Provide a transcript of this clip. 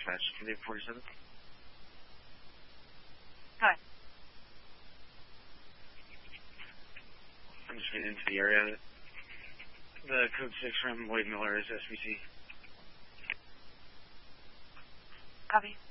dispatch. Can you 47? Hi. I'm just getting into the area. The code 6 from Lloyd Miller is SBC. Copy.